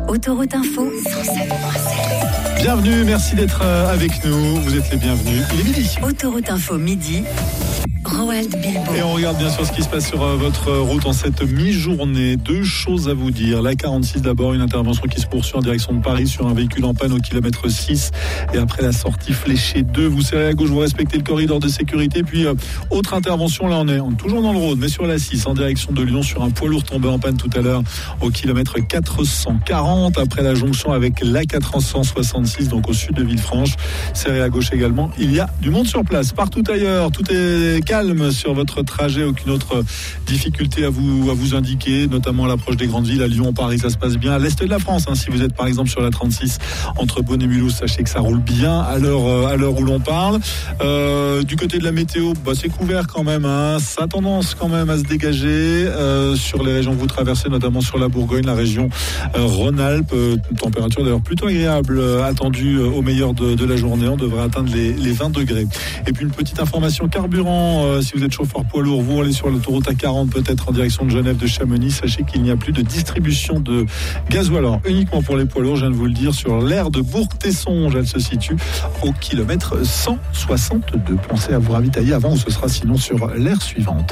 Autoroute Info 107.7. Bienvenue, merci d'être avec nous. Vous êtes les bienvenus. Il est midi. Autoroute Info midi. Roald Bilbo. Et on regarde bien sûr ce qui se passe sur votre route en cette mi-journée. Deux choses à vous dire. La 46 d'abord, une intervention qui se poursuit en direction de Paris sur un véhicule en panne au kilomètre 6. Et après la sortie fléchée 2, vous serrez à gauche, vous respectez le corridor de sécurité. Puis autre intervention, là on est toujours dans le Rhône, mais sur la 6 en direction de Lyon sur un poids lourd tombé en panne tout à l'heure au kilomètre 440. Après la jonction avec la 466, donc au sud de Villefranche. Serré à gauche également. Il y a du monde sur place. Partout ailleurs, tout est calme sur votre trajet, aucune autre difficulté à vous indiquer, notamment à l'approche des grandes villes, à Lyon, Paris, ça se passe bien. À l'est de la France, si vous êtes par exemple sur la 36 entre Beaune et Mulhouse, sachez que ça roule bien à l'heure où l'on parle. Du côté de la météo, c'est couvert quand même, ça a tendance quand même à se dégager sur les régions que vous traversez, notamment sur la Bourgogne, la région Rhône-Alpes, température d'ailleurs plutôt agréable attendue au meilleur de la journée. On devrait atteindre les 20 degrés. Et puis une petite information carburant. Si vous êtes chauffeur poids lourd, vous allez sur l'autoroute A40 peut-être en direction de Genève, de Chamonix, sachez qu'il n'y a plus de distribution de gasoil. Alors uniquement pour les poids lourds, je viens de vous le dire, sur l'aire de Bourg-Tesson, elle se situe au kilomètre 162. Pensez à vous ravitailler avant ou ce sera sinon sur l'aire suivante.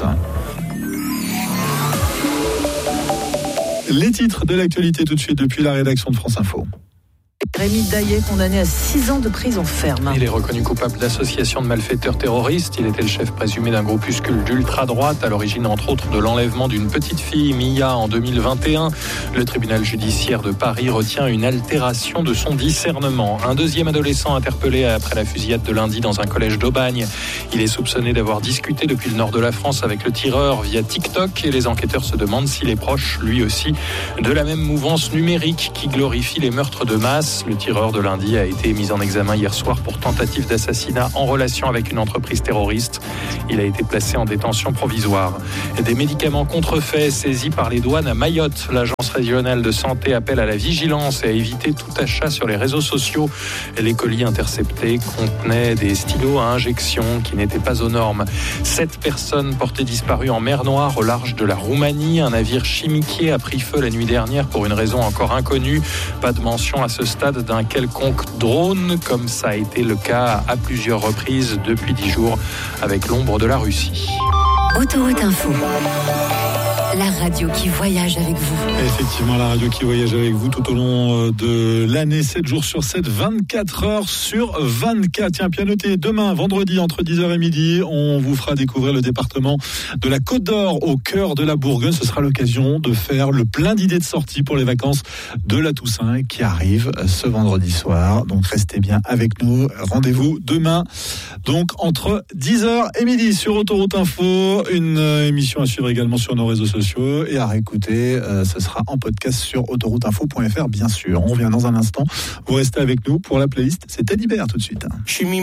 Les titres de l'actualité tout de suite depuis la rédaction de France Info. Rémi Daillet, condamné à 6 ans de prison ferme. Il est reconnu coupable d'association de malfaiteurs terroristes. Il était le chef présumé d'un groupuscule d'ultra-droite, à l'origine entre autres de l'enlèvement d'une petite fille, Mia, en 2021. Le tribunal judiciaire de Paris retient une altération de son discernement. Un deuxième adolescent interpellé après la fusillade de lundi dans un collège d'Aubagne. Il est soupçonné d'avoir discuté depuis le nord de la France avec le tireur via TikTok et les enquêteurs se demandent s'il est proche, lui aussi, de la même mouvance numérique qui glorifie les meurtres de masse. Le tireur de lundi a été mis en examen hier soir pour tentative d'assassinat en relation avec une entreprise terroriste. Il a été placé en détention provisoire. Des médicaments contrefaits saisis par les douanes à Mayotte. L'agence régionale de santé appelle à la vigilance et à éviter tout achat sur les réseaux sociaux. Les colis interceptés contenaient des stylos à injection qui n'étaient pas aux normes. 7 personnes portées disparues en mer Noire au large de la Roumanie. Un navire chimiquier a pris feu la nuit dernière pour une raison encore inconnue. Pas de mention à ce stade d'un quelconque drone, comme ça a été le cas à plusieurs reprises depuis 10 jours avec l'ombre de la Russie. Autoroute Info. La radio qui voyage avec vous. Effectivement, la radio qui voyage avec vous tout au long de l'année, 7 jours sur 7, 24 heures sur 24. Tiens, bien noté, demain, vendredi, entre 10h et midi, on vous fera découvrir le département de la Côte d'Or au cœur de la Bourgogne. Ce sera l'occasion de faire le plein d'idées de sortie pour les vacances de la Toussaint qui arrivent ce vendredi soir. Donc, restez bien avec nous. Rendez-vous demain, donc, entre 10h et midi sur Autoroute Info. Une émission à suivre également sur nos réseaux sociaux. Et à réécouter, ce sera en podcast sur autorouteinfo.fr bien sûr. On revient dans un instant. Vous restez avec nous pour la playlist. C'est Teddy Bear tout de suite.